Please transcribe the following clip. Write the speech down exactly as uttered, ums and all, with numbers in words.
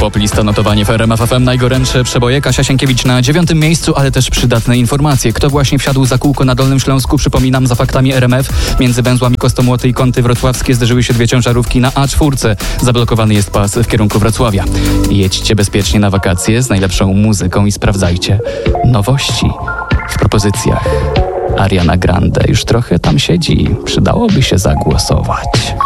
Poplista notowanie w R M F F M. Najgorętsze przeboje. Kasia Sienkiewicz na dziewiątym miejscu, ale też przydatne informacje. Kto właśnie wsiadł za kółko na Dolnym Śląsku? Przypominam, za faktami R M F. Między węzłami Kostomłoty i Kąty Wrocławskie zderzyły się dwie ciężarówki na A cztery. Zablokowany jest pas w kierunku Wrocławia. Jedźcie bezpiecznie na wakacje z najlepszą muzyką i sprawdzajcie nowości w propozycjach. Ariana Grande już trochę tam siedzi. Przydałoby się zagłosować.